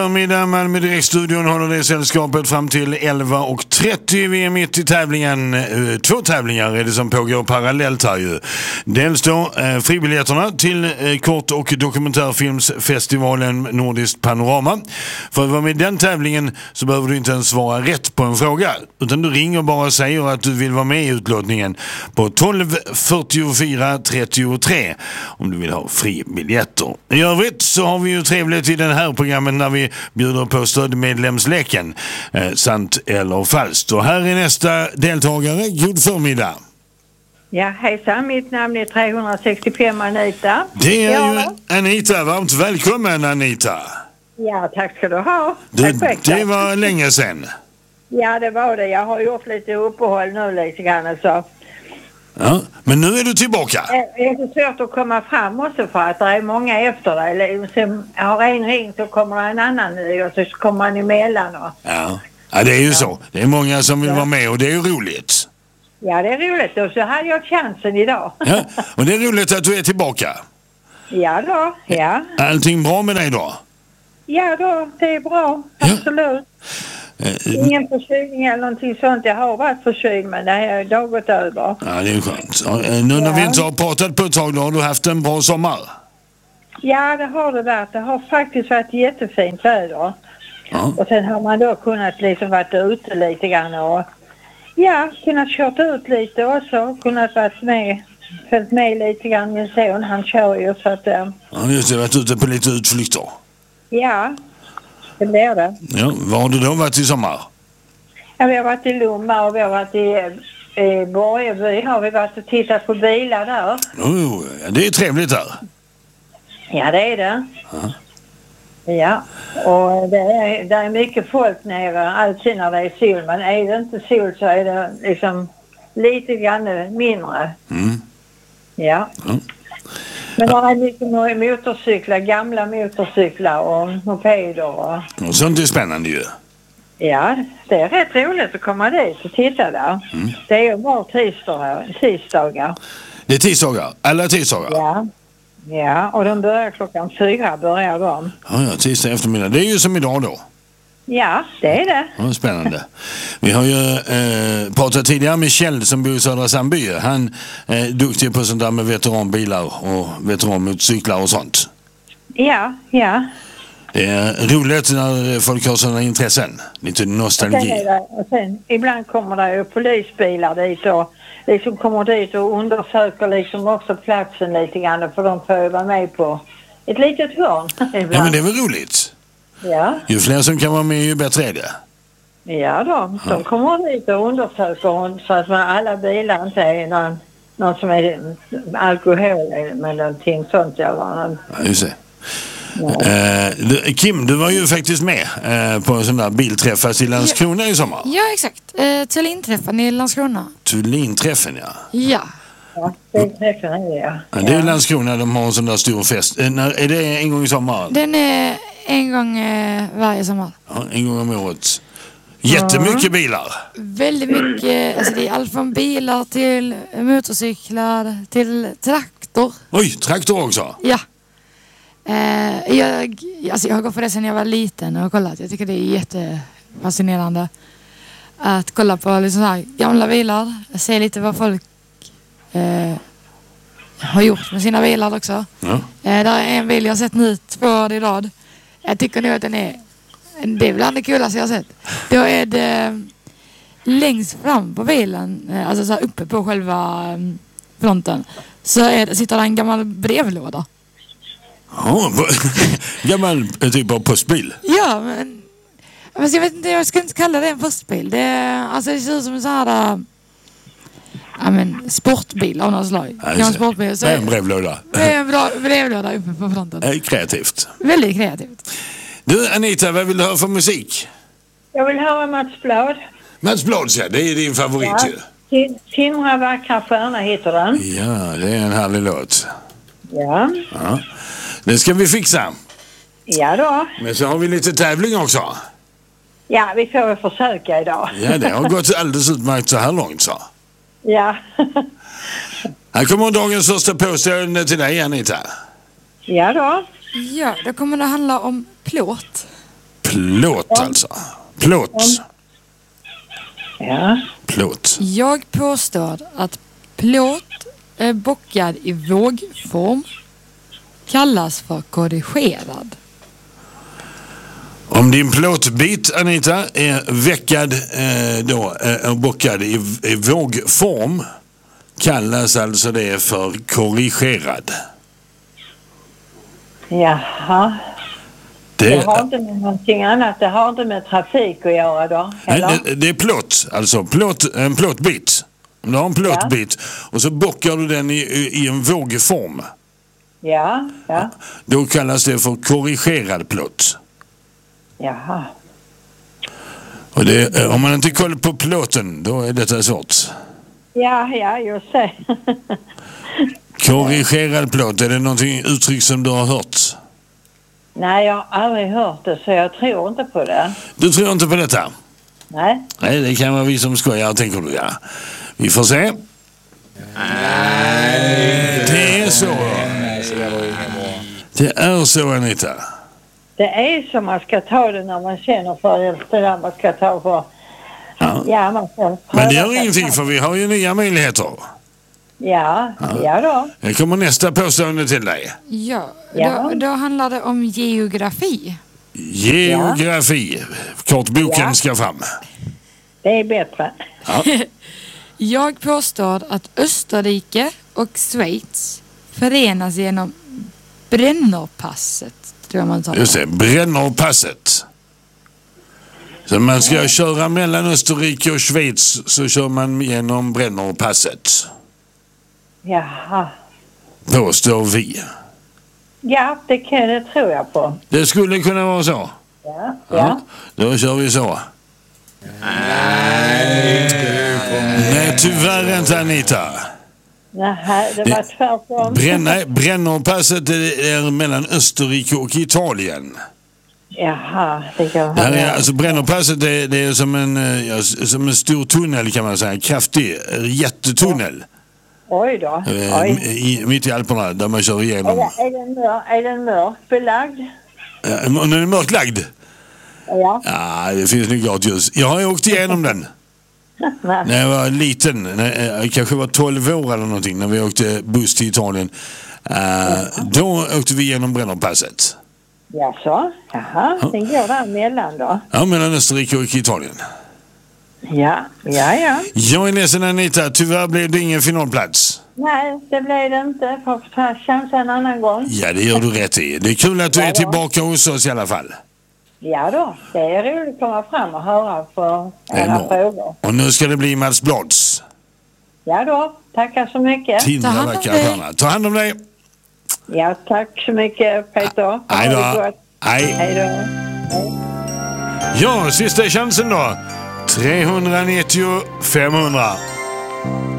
Middag Malmö Direktstudion håller det sällskapet fram till 11:30. Vi är mitt i tävlingen. 2 tävlingar är det som pågår parallellt här ju. Dels då fribiljetterna till kort- och dokumentärfilmsfestivalen Nordiskt Panorama. För att vara med i den tävlingen så behöver du inte ens svara rätt på en fråga, utan du ringer bara och säger att du vill vara med i utlåtningen på 12 44 33 om du vill ha fribiljetter. I övrigt så har vi ju trevligt i den här programmen när vi bjuder på stödmedlemsleken, sant eller falskt. Och här är nästa deltagare. God förmiddag. Ja, hejsan. Mitt namn är 365 Anita. Det är ju Anita. Varmt välkommen, Anita. Ja, tack ska du ha. Det var länge sedan. Ja, det var det. Jag har gjort lite uppehåll nu lite grann så. Ja, men nu är du tillbaka. Det är så svårt att komma fram också för att det är många efter dig. Sen har en ring så kommer det en annan ny och så kommer man emellan. Och... Ja, det är ju så. Det är många som vill vara med och det är ju roligt. Ja, det är roligt. Och så hade jag chansen idag. Ja, och det är roligt att du är tillbaka. Ja då, ja. Allting bra med dig då? Ja då, det är bra. Absolut. Ingen förkylning eller någonting sånt. Jag har varit förkyld men det har idag gått över. Ja, det är skönt. Nu när vi inte har pratat på ett tag då har du haft en bra sommar? Ja, det har det varit. Det har faktiskt varit jättefint väder. Ja. Och sen har man då kunnat liksom varit ute lite grann och kunnat kört ut lite också. Kunnat varit med, följt med lite grann. Min son, han kör ju så att... Ja, just det. Varit ute på lite utflykter. Ja, det blir det. Ja, var har du då varit i sommar? Ja, vi har varit i Lomma och vi har varit i Borgeby. Har vi varit och tittat på bilar där. Det är trevligt där. Ja, det är det. Ja, och det är mycket folk nere alltid när det är sol. Men är det inte sol så är det liksom lite grann mindre. Ja. Men det är mycket motorcyklar, gamla motorcyklar och mopeder. Och sånt är spännande ju. Ja, det är rätt roligt att komma dit och titta där. Det är ju bara tisdagar. Det är tisdagar? Alla tisdagar? Ja, och de börjar 4:00 börjar de. Ja, tisdag eftermiddag. Det är ju som idag då. Ja, det är det. Ja, spännande. Vi har ju pratat tidigare med Kjell som bor i Södra Sandby. Han är duktig på sånt där med veteranbilar och veteranmotorcyklar och sånt. Ja. Det är roligt när folk har sådana intressen. Lite nostalgi. Och sen ibland kommer det ju polisbilar dit och liksom kommer dit och undersöker liksom också platsen lite grann för de får ju vara med på ett litet hörn ibland. Ja, men det är väl roligt. Ja. Ju fler som kan vara med ju bättre är det. Ja de kommer dit och undersöker så att alla bilar inte är någon som är alkohol med någonting sånt eller någon. Ja, just det. Kim, du var ju faktiskt med på en sån där bilträffas i Landskrona i sommar. Ja, exakt. Tullinträffen i Landskrona. Tullinträffen, ja. Ja. Ja, bilträffen är det, ja. Det är Landskrona, de har en sån där stor fest. Är det en gång i sommar? Den är en gång varje sommar. Ja, en gång om året. Jättemycket bilar. Väldigt mycket, alltså det är allt från bilar till motorcyklar till traktor. Oj, traktor också? Ja. Jag har gått på det sedan jag var liten och kollat. Jag tycker det är jättefascinerande att kolla på liksom så här gamla bilar. Se lite vad folk har gjort med sina bilar också. Ja. Där är en bil jag har sett nu 2 år i rad. Jag tycker nog att det är bland det coolaste jag har sett. Då är det längst fram på bilen, alltså så här uppe på själva fronten, så sitter det en gammal brevlåda. Ja, gammal typ av postbil. Ja, men jag vet inte, jag ska inte kalla det en postbil. Det ser ut som en sån här sportbil av något slag. Ja, sportbil. Så en brevlåda. Det är en brevlåda uppe på fronten. Kreativt. Väldigt kreativt. Du Anita, vad vill du höra för musik? Jag vill höra Mats Blad. Mats Blad, ja, det är din favorit ju. Timra vackra stjärna heter den. Ja, det är en härlig låt. Ja. Det ska vi fixa. Ja då. Men så har vi lite tävling också. Ja, vi får väl försöka idag. Ja, det har gått alldeles utmärkt så här långt så. Ja. Här kommer dagens första påstående till dig, Anita. Ja då. Ja, då kommer det handla om plåt. Plåt alltså. Plåt. Ja. Plåt. Jag påstår att plåt är bockad i vågform kallas för korrigerad. Om din plåtbit, Anita, är veckad bockad i vågform kallas alltså det för korrigerad. Jaha. Det har inte med någonting annat. Det har inte med trafik att göra då? Nej, det är plåt. Alltså en plåtbit. Om du har en plåtbit och så bockar du den i en vågform. Ja. Då kallas det för korrigerad plåt. Jaha. Och om man inte kollar på plåten, då är detta svårt. Ja, just det. Korrigerad plåt, är det någonting uttryck som du har hört? Nej, jag har aldrig hört det, så jag tror inte på det. Du tror inte på detta? Nej. Nej, det kan vara vi som skojar, tänker du, ja. Vi får se. Nej, det är så. Det är så, Anita. Det är som man ska ta det när man känner för det där man ska ta för. Ja, man ska. Men det gör ingenting, för vi har ju nya möjligheter. Ja då. Det kommer nästa påstående till dig. Ja. Då handlar det om geografi. Geografi. Kortboken ska fram. Det är bättre. Ja. Jag påstår att Österrike och Schweiz förenas genom Brennerpasset, tror jag man sa. Just det, Brennerpasset. Så man ska köra mellan Österrike och Schweiz, så kör man genom Brennerpasset. Jaha. Påstår vi. Ja, det tror jag på. Det skulle kunna vara så. Ja. Då kör vi så. Nej, tyvärr inte, Anita. Nej, det var tvärtom. Brennerpasset är mellan Österrike och Italien. Jaha, det kan vara. Alltså Brennerpasset det är som en stor tunnel, kan man säga. Kraftig, jättetunnel. Oj då. Mitt i Alperna, där man kör igenom. Är den mörkbelagd? Den är mörklagd? Ja. Ja, det finns nog klart ljus. Jag har åkt igenom den. När jag var liten, jag kanske var 12 år eller någonting, när vi åkte buss till Italien. Då åkte vi igenom Brennerpasset. Jaså? Jaha, den går där mellan då? Ja, mellan Österrike och Italien. Ja. Jag är ledsen, Anita, tyvärr blev det ingen finalplats. Nej, det blev det inte. Får ta chansen en annan gång. Ja, det gör du rätt i. Det är kul att du är tillbaka hos oss i alla fall. Ja då, det är roligt att komma fram och höra på alla frågor. Och nu ska det bli Mats Blads. Ja då, tackar så mycket. Ta hand om dig. Ja, tack så mycket, Peter. Hej då. Hej då. Ja, sista chansen då. 390 500.